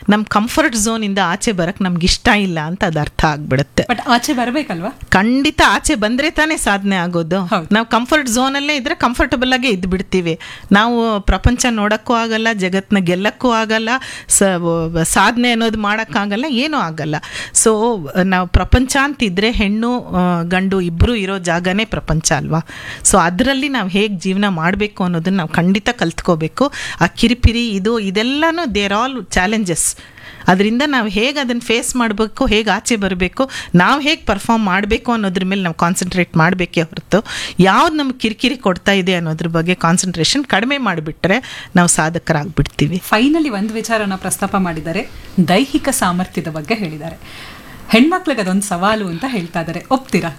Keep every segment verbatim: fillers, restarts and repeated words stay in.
ನಮ್ಮ ಕಂಫರ್ಟ್ ಝೋನಿಂದ ಆಚೆ ಬರಕ್ಕೆ ನಮ್ಗೆ ಇಷ್ಟ ಇಲ್ಲ ಅಂತ ಅದು ಅರ್ಥ ಆಗ್ಬಿಡುತ್ತೆ. ಬಟ್ ಆಚೆ ಬರಬೇಕಲ್ವಾ? ಖಂಡಿತ ಆಚೆ ಬಂದರೆ ತಾನೇ ಸಾಧನೆ ಆಗೋದು. ನಾವು ಕಂಫರ್ಟ್ ಝೋನಲ್ಲೇ ಇದ್ರೆ ಕಂಫರ್ಟಬಲ್ ಆಗೇ ಇದ್ದು ಬಿಡ್ತೀವಿ. ನಾವು ಪ್ರಪಂಚ ನೋಡೋಕ್ಕೂ ಆಗಲ್ಲ, ಜಗತ್ತನ್ನ ಗೆಲ್ಲಕ್ಕೂ ಆಗಲ್ಲ, ಸಾಧನೆ ಅನ್ನೋದು ಮಾಡೋಕ್ಕಾಗಲ್ಲ, ಏನೂ ಆಗಲ್ಲ. ಸೊ ನಾವು ಪ್ರಪಂಚ ಅಂತಿದ್ರೆ ಹೆಣ್ಣು ಗಂಡು ಇಬ್ಬರು ಇರೋ ಜಾಗನೇ ಪ್ರಪಂಚ ಅಲ್ವಾ. ಸೊ ಅದರಲ್ಲಿ ನಾವು ಹೇಗೆ ಜೀವನ ಮಾಡಬೇಕು ಅನ್ನೋದನ್ನು ನಾವು ಖಂಡಿತ ಕಲ್ತ್ಕೋಬೇಕು. ಆ ಕಿರಿಪಿರಿ ಇದು ಇದೆಲ್ಲನೂ ದೇರ್ ಆಲ್ ಚಾಲೆಂಜಸ್. ಅದರಿಂದ ನಾವು ಹೇಗೆ ಅದನ್ನು ಫೇಸ್ ಮಾಡಬೇಕು, ಹೇಗೆ ಆಚೆ ಬರಬೇಕು, ನಾವು ಹೇಗೆ ಪರ್ಫಾರ್ಮ್ ಮಾಡಬೇಕು ಅನ್ನೋದ್ರ ಮೇಲೆ ನಾವು ಕಾನ್ಸಂಟ್ರೇಟ್ ಮಾಡಬೇಕೇ ಹೊರತು ಯಾವ್ದು ನಮ್ಗೆ ಕಿರಿಕಿರಿ ಕೊಡ್ತಾ ಇದೆ ಅನ್ನೋದ್ರ ಬಗ್ಗೆ ಕಾನ್ಸಂಟ್ರೇಷನ್ ಕಡಿಮೆ ಮಾಡಿಬಿಟ್ರೆ ನಾವು ಸಾಧಕರಾಗ್ಬಿಡ್ತೀವಿ. ಫೈನಲಿ ಒಂದು ವಿಚಾರನ ಪ್ರಸ್ತಾಪ ಮಾಡಿದ್ದಾರೆ, ದೈಹಿಕ ಸಾಮರ್ಥ್ಯದ ಬಗ್ಗೆ ಹೇಳಿದ್ದಾರೆ. ಹೆಣ್ಮಕ್ಳಿಗೆ ಅದೊಂದು ಸವಾಲು ಅಂತ ಹೇಳ್ತಾ ಇದ್ದಾರೆ, ಒಪ್ತೀರಾ?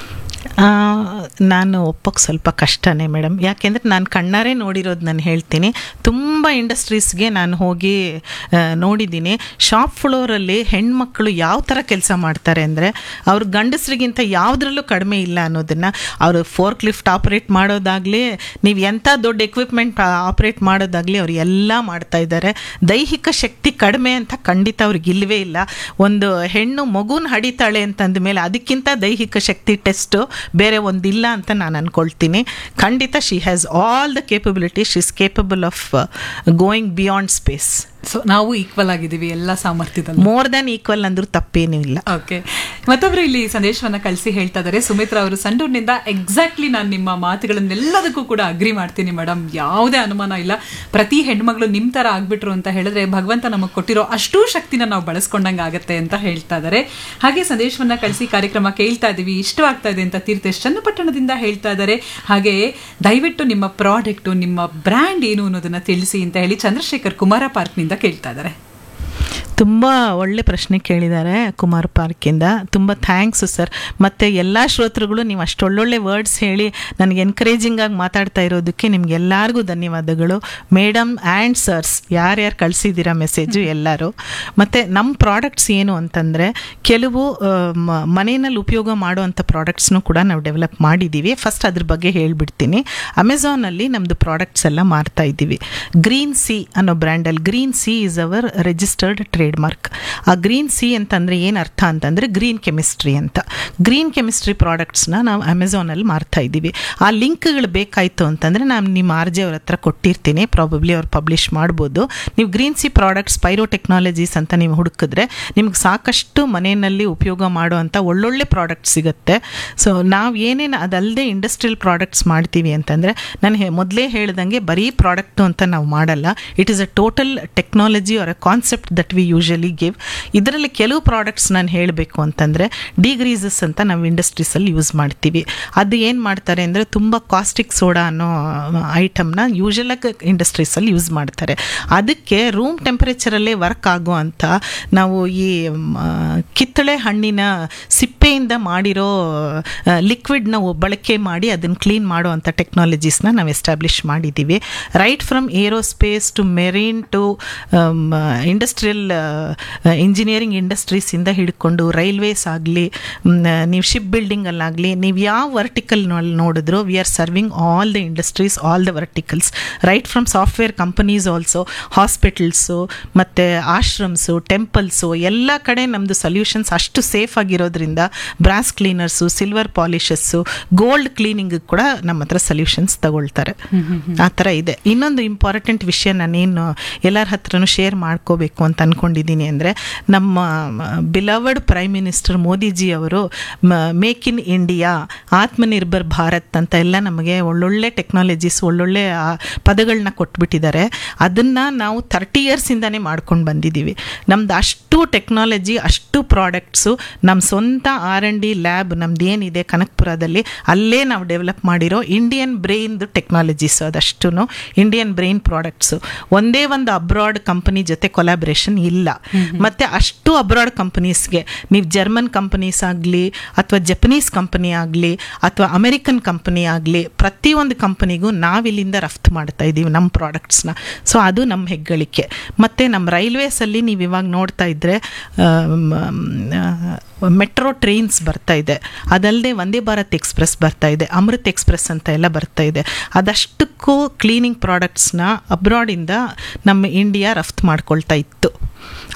ನಾನು ಒಪ್ಪೋಕ್ಕೆ ಸ್ವಲ್ಪ ಕಷ್ಟನೇ ಮೇಡಮ್. ಯಾಕೆಂದರೆ ನಾನು ಕಣ್ಣಾರೆ ನೋಡಿರೋದು ನಾನು ಹೇಳ್ತೀನಿ. ತುಂಬ ಇಂಡಸ್ಟ್ರೀಸ್ಗೆ ನಾನು ಹೋಗಿ ನೋಡಿದ್ದೀನಿ. ಶಾಪ್ ಫ್ಲೋರಲ್ಲಿ ಹೆಣ್ಮಕ್ಳು ಯಾವ ಥರ ಕೆಲಸ ಮಾಡ್ತಾರೆ ಅಂದರೆ ಅವ್ರು ಗಂಡಸರಿಗಿಂತ ಯಾವುದ್ರಲ್ಲೂ ಕಡಿಮೆ ಇಲ್ಲ ಅನ್ನೋದನ್ನು. ಅವರು ಫೋರ್ಕ್ ಲಿಫ್ಟ್ ಆಪ್ರೇಟ್ ಮಾಡೋದಾಗಲಿ, ನೀವು ಎಂಥ ದೊಡ್ಡ ಎಕ್ವಿಪ್ಮೆಂಟ್ ಆಪ್ರೇಟ್ ಮಾಡೋದಾಗಲಿ ಅವ್ರು ಎಲ್ಲ ಮಾಡ್ತಾ ಇದ್ದಾರೆ. ದೈಹಿಕ ಶಕ್ತಿ ಕಡಿಮೆ ಅಂತ ಖಂಡಿತ ಅವ್ರಿಗೆ ಇಲ್ಲವೇ ಇಲ್ಲ. ಒಂದು ಹೆಣ್ಣು ಮಗುನ ಹಡಿತಾಳೆ ಅಂತಂದ ಮೇಲೆ ಅದಕ್ಕಿಂತ ದೈಹಿಕ ಶಕ್ತಿ ಟೆಸ್ಟು ಬೇರೆ ಒಂದಿಲ್ಲ ಅಂತ ನಾನು ಅಂದ್ಕೊಳ್ತೀನಿ. ಖಂಡಿತ she has all the capability, she is capable of going beyond space. So ನಾವು ಈಕ್ವಲ್ ಆಗಿದ್ದೀವಿ ಎಲ್ಲ ಸಾಮರ್ಥ್ಯದಲ್ಲಿ, ಮೋರ್ ದನ್ ಈಕ್ವಲ್ ಅಂದ್ರೂ ತಪ್ಪೇನೂ ಇಲ್ಲ. ಓಕೆ, ಮತ್ತೊಬ್ರು ಇಲ್ಲಿ ಸಂದೇಶವನ್ನ ಕಳಿಸಿ ಹೇಳ್ತಾ ಇದ್ದಾರೆ, ಸುಮಿತ್ರಾ ಅವರು ಸಂಡೂರಿನಿಂದ, ಎಕ್ಸಾಕ್ಟ್ಲಿ ನಾನು ನಿಮ್ಮ ಮಾತುಗಳನ್ನೆಲ್ಲದಕ್ಕೂ ಕೂಡ ಅಗ್ರಿ ಮಾಡ್ತೀನಿ ಮೇಡಮ್, ಯಾವುದೇ ಅನುಮಾನ ಇಲ್ಲ. ಪ್ರತಿ ಹೆಣ್ಮಗಳು ನಿಮ್ಮ ಥರ ಆಗ್ಬಿಟ್ರು ಅಂತ ಹೇಳಿದ್ರೆ ಭಗವಂತ ನಮಗೆ ಕೊಟ್ಟಿರೋ ಅಷ್ಟೂ ಶಕ್ತಿನ ನಾವು ಬಳಸ್ಕೊಂಡಂಗೆ ಆಗತ್ತೆ ಅಂತ ಹೇಳ್ತಾ ಇದ್ದಾರೆ. ಹಾಗೆ ಸಂದೇಶವನ್ನ ಕಳಿಸಿ ಕಾರ್ಯಕ್ರಮ ಕೇಳ್ತಾ ಇದ್ದೀವಿ, ಇಷ್ಟವಾಗ್ತಾ ಇದೆ ಅಂತ ತೀರ್ಥೇಶ್ ಚನ್ನಪಟ್ಟಣದಿಂದ ಹೇಳ್ತಾ ಇದ್ದಾರೆ. ಹಾಗೆ ದಯವಿಟ್ಟು ನಿಮ್ಮ ಪ್ರಾಡಕ್ಟು, ನಿಮ್ಮ ಬ್ರ್ಯಾಂಡ್ ಏನು ಅನ್ನೋದನ್ನ ತಿಳಿಸಿ ಅಂತ ಹೇಳಿ ಚಂದ್ರಶೇಖರ್ ಕುಮಾರ ಪಾರ್ಕ್ನಿಂದ ಕೇಳ್ತಾ ಇದ್ದಾರೆ. ತುಂಬ ಒಳ್ಳೆ ಪ್ರಶ್ನೆ ಕೇಳಿದ್ದಾರೆ ಕುಮಾರ್ ಪಾರ್ಕಿಂದ. ತುಂಬ ಥ್ಯಾಂಕ್ಸು ಸರ್. ಮತ್ತು ಎಲ್ಲ ಶ್ರೋತೃಗಳು ನೀವು ಅಷ್ಟು ಒಳ್ಳೊಳ್ಳೆ ವರ್ಡ್ಸ್ ಹೇಳಿ ನನಗೆ ಎನ್ಕರೇಜಿಂಗ್ ಆಗಿ ಮಾತಾಡ್ತಾ ಇರೋದಕ್ಕೆ ನಿಮಗೆಲ್ಲರಿಗೂ ಧನ್ಯವಾದಗಳು. ಮೇಡಮ್ ಆ್ಯಂಡ್ ಸರ್ಸ್ ಯಾರ್ಯಾರು ಕಳಿಸಿದ್ದೀರಾ ಮೆಸೇಜು ಎಲ್ಲರೂ. ಮತ್ತು ನಮ್ಮ ಪ್ರಾಡಕ್ಟ್ಸ್ ಏನು ಅಂತಂದರೆ ಕೆಲವು ಮನೆಯಲ್ಲಿ ಉಪಯೋಗ ಮಾಡುವಂಥ ಪ್ರಾಡಕ್ಟ್ಸ್ನೂ ಕೂಡ ನಾವು ಡೆವಲಪ್ ಮಾಡಿದ್ದೀವಿ. ಫಸ್ಟ್ ಅದ್ರ ಬಗ್ಗೆ ಹೇಳಿಬಿಡ್ತೀನಿ. ಅಮೆಝಾನಲ್ಲಿ ನಮ್ಮದು ಪ್ರಾಡಕ್ಟ್ಸ್ ಎಲ್ಲ ಮಾರ್ತಾ ಇದ್ದೀವಿ. ಗ್ರೀನ್ ಸಿ ಅನ್ನೋ ಬ್ರ್ಯಾಂಡಲ್ಲಿ, green C is our registered trade mark. ಆ ಗ್ರೀನ್ ಸಿ ಅಂತಂದರೆ ಏನು ಅರ್ಥ ಅಂತಂದರೆ ಗ್ರೀನ್ ಕೆಮಿಸ್ಟ್ರಿ ಅಂತ. ಗ್ರೀನ್ ಕೆಮಿಸ್ಟ್ರಿ ಪ್ರಾಡಕ್ಟ್ಸ್ನ ನಾವು ಅಮೆಝಾನಲ್ಲಿ ಮಾರ್ತಾ ಇದ್ದೀವಿ. ಆ ಲಿಂಕ್ಗಳು ಬೇಕಾಯಿತು ಅಂತಂದರೆ ನಾನು ನಿಮ್ಮ ಆರ್ ಜೆ ಅವ್ರ ಹತ್ರ ಕೊಟ್ಟಿರ್ತೀನಿ, ಪ್ರಾಬಬ್ಲಿ ಅವ್ರು ಪಬ್ಲಿಷ್ ಮಾಡ್ಬೋದು. ನೀವು green C products pyro technologies ಅಂತ ನೀವು ಹುಡುಕಿದ್ರೆ ನಿಮ್ಗೆ ಸಾಕಷ್ಟು ಮನೆಯಲ್ಲಿ ಉಪಯೋಗ ಮಾಡುವಂಥ ಒಳ್ಳೊಳ್ಳೆ ಪ್ರಾಡಕ್ಟ್ಸ್ ಸಿಗುತ್ತೆ. ಸೊ ನಾವು ಏನೇನು ಅದಲ್ಲದೆ ಇಂಡಸ್ಟ್ರಿಯಲ್ ಪ್ರಾಡಕ್ಟ್ಸ್ ಮಾಡ್ತೀವಿ ಅಂತಂದರೆ, ನಾನು ಮೊದಲೇ ಹೇಳ್ದಂಗೆ ಬರೀ ಪ್ರಾಡಕ್ಟು ಅಂತ ನಾವು ಮಾಡಲ್ಲ. It is a total technology R a concept that we usually give. ಇದರಲ್ಲಿ ಕೆಲವು ಪ್ರಾಡಕ್ಟ್ಸ್ ನಾನು ಹೇಳಬೇಕು ಅಂತಂದರೆ ಡಿಗ್ರೀಸಸ್ ಅಂತ ನಾವು ಇಂಡಸ್ಟ್ರೀಸಲ್ಲಿ ಯೂಸ್ ಮಾಡ್ತೀವಿ. ಅದು ಏನು ಮಾಡ್ತಾರೆ ಅಂದರೆ ತುಂಬ ಕಾಸ್ಟಿಕ್ ಸೋಡಾ ಅನ್ನೋ ಐಟಮ್ನ ಯೂಶಲಾಗಿ ಇಂಡಸ್ಟ್ರೀಸಲ್ಲಿ ಯೂಸ್ ಮಾಡ್ತಾರೆ. ಅದಕ್ಕೆ ರೂಮ್ ಟೆಂಪರೇಚರಲ್ಲೇ ವರ್ಕ್ ಆಗೋ ಅಂಥ ನಾವು ಈ ಕಿತ್ತಳೆ ಹಣ್ಣಿನ ಸಿಪ್ಪೆಯಿಂದ ಮಾಡಿರೋ ಲಿಕ್ವಿಡ್ನ ಬಳಕೆ ಮಾಡಿ ಅದನ್ನು ಕ್ಲೀನ್ ಮಾಡೋ ಅಂಥ ಟೆಕ್ನಾಲಜೀಸ್ನ ನಾವು ಎಸ್ಟಾಬ್ಲಿಷ್ ಮಾಡಿದ್ದೀವಿ. Right from aerospace to marine to industrial engineering ಇಂಡಸ್ಟ್ರೀಸಿಂದ ಹಿಡ್ಕೊಂಡು ರೈಲ್ವೇಸ್ ಆಗಲಿ, ನೀವು ಶಿಪ್ ಬಿಲ್ಡಿಂಗಲ್ಲಾಗಲಿ, ನೀವು ಯಾವ ವರ್ಟಿಕಲ್ನಲ್ಲಿ ನೋಡಿದ್ರು we are serving all the industries, all the verticals. Right from software companies also, hospitals ಮತ್ತು ಆಶ್ರಮ್ಸು, ಟೆಂಪಲ್ಸು, ಎಲ್ಲ ಕಡೆ ನಮ್ಮದು ಸೊಲ್ಯೂಷನ್ಸ್ ಅಷ್ಟು ಸೇಫ್ ಆಗಿರೋದ್ರಿಂದ brass cleaners, silver ಪಾಲಿಷಸ್ಸು, gold cleaning ಕೂಡ ನಮ್ಮ ಹತ್ರ ಸೊಲ್ಯೂಷನ್ಸ್ ತಗೊಳ್ತಾರೆ. ಆ ಥರ ಇದೆ. ಇನ್ನೊಂದು ಇಂಪಾರ್ಟೆಂಟ್ ವಿಷಯ ನಾನೇನು ಎಲ್ಲರ ಹತ್ರನೂ ಶೇರ್ ಮಾಡ್ಕೋಬೇಕು ಅಂತ ಅಂದ್ಕೊಂಡಿದ್ದೀನಿ ಅಂದರೆ, ನಮ್ಮ ಬಿಲವರ್ಡ್ ಪ್ರೈಮ್ ಮಿನಿಸ್ಟರ್ ಮೋದಿಜಿ ಅವರು make in India, Atmanirbhar Bharat ಅಂತ ಎಲ್ಲ ನಮಗೆ ಒಳ್ಳೊಳ್ಳೆ ಟೆಕ್ನಾಲಜೀಸ್, ಒಳ್ಳೊಳ್ಳೆ ಪದಗಳನ್ನ ಕೊಟ್ಬಿಟ್ಟಿದ್ದಾರೆ. ಅದನ್ನು ನಾವು ತರ್ಟಿ ಇಯರ್ಸಿಂದನೇ ಮಾಡ್ಕೊಂಡು ಬಂದಿದ್ದೀವಿ. ನಮ್ದು ಅಷ್ಟು ಟೆಕ್ನಾಲಜಿ, ಅಷ್ಟು ಪ್ರಾಡಕ್ಟ್ಸು ನಮ್ಮ ಸ್ವಂತ ಆರ್ ಆ್ಯಂಡ್ ಡಿ ಲ್ಯಾಬ್ ನಮ್ದು ಏನಿದೆ ಕನಕಪುರದಲ್ಲಿ, ಅಲ್ಲೇ ನಾವು ಡೆವಲಪ್ ಮಾಡಿರೋ ಇಂಡಿಯನ್ ಬ್ರೈನ್ದು ಟೆಕ್ನಾಲಜೀಸು, ಅದಷ್ಟು ಇಂಡಿಯನ್ ಬ್ರೈನ್ ಪ್ರಾಡಕ್ಟ್ಸು. ಒಂದೇ ಒಂದು ಅಬ್ರಾಡ್ ಕಂಪನಿ ಜೊತೆ ಕೊಲಾಬ್ರೇಷನ್ ಇಲ್ಲ. ಮತ್ತು ಅಷ್ಟು ಅಬ್ರಾಡ್ ಕಂಪನೀಸ್ಗೆ, ನೀವು ಜರ್ಮನ್ ಕಂಪನೀಸ್ ಆಗಲಿ ಅಥವಾ ಜಪನೀಸ್ ಕಂಪನಿ ಆಗಲಿ ಅಥವಾ ಅಮೆರಿಕನ್ ಕಂಪನಿ ಆಗಲಿ, ಪ್ರತಿಯೊಂದು ಕಂಪನಿಗೂ ನಾವಿಲ್ಲಿಂದ ರಫ್ತು ಮಾಡ್ತಾ ಇದ್ದೀವಿ ನಮ್ಮ ಪ್ರಾಡಕ್ಟ್ಸ್ನ. ಸೊ ಅದು ನಮ್ಮ ಹೆಗ್ಗಳಿಕೆ. ಮತ್ತು ನಮ್ಮ ರೈಲ್ವೇಸಲ್ಲಿ ನೀವು ಇವಾಗ ನೋಡ್ತಾ ಇದ್ದರೆ ಮೆಟ್ರೋ ಟ್ರೈನ್ಸ್ ಬರ್ತಾ ಇದೆ, ಅದಲ್ಲದೆ ವಂದೇ ಭಾರತ್ ಎಕ್ಸ್ಪ್ರೆಸ್ ಬರ್ತಾ ಇದೆ, ಅಮೃತ್ ಎಕ್ಸ್ಪ್ರೆಸ್ ಅಂತ ಎಲ್ಲ ಬರ್ತಾ ಇದೆ. ಅದಷ್ಟಕ್ಕೂ ಕ್ಲೀನಿಂಗ್ ಪ್ರಾಡಕ್ಟ್ಸ್ನ ಅಬ್ರಾಡಿಂದ ನಮ್ಮ ಇಂಡಿಯಾ ರಫ್ತು ಮಾಡ್ಕೊಳ್ತಾ ಇತ್ತು.